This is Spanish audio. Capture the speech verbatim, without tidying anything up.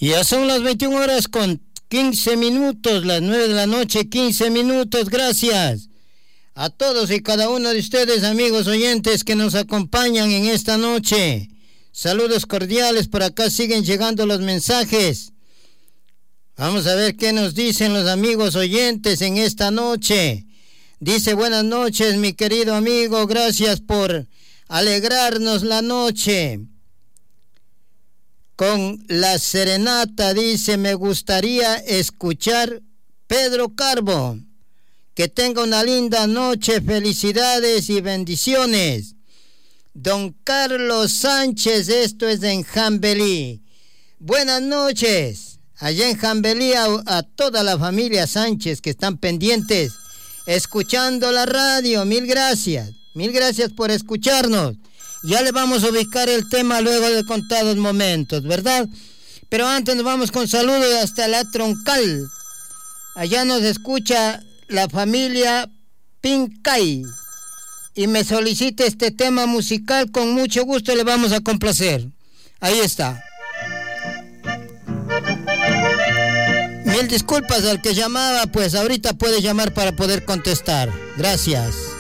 Ya son las veintiuna horas con quince minutos, las nueve de la noche, quince minutos. Gracias a todos y cada uno de ustedes, amigos oyentes, que nos acompañan en esta noche. Saludos cordiales, por acá siguen llegando los mensajes. Vamos a ver qué nos dicen los amigos oyentes en esta noche. Dice: buenas noches, mi querido amigo, gracias por alegrarnos la noche con la serenata. Dice: me gustaría escuchar Pedro Carbo. Que tenga una linda noche, felicidades y bendiciones. Don Carlos Sánchez, esto es en Jambelí. Buenas noches, allá en Jambelí, a, a toda la familia Sánchez que están pendientes, escuchando la radio. Mil gracias, mil gracias por escucharnos. Ya le vamos a ubicar el tema luego de contados momentos, ¿verdad? Pero antes nos vamos con saludos hasta la Troncal. Allá nos escucha la familia Pincay y me solicita este tema musical. Con mucho gusto le vamos a complacer. Ahí está. Mil disculpas al que llamaba, pues ahorita puede llamar para poder contestar. Gracias.